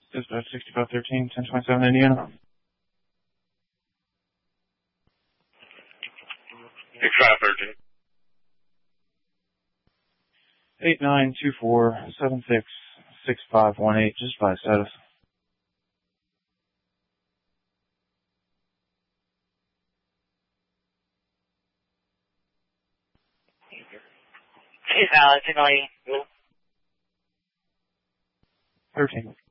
Dispatch 6513, 1027 Indiana. 6513. 8924766518, just by status. Hey, valid, 290. 13.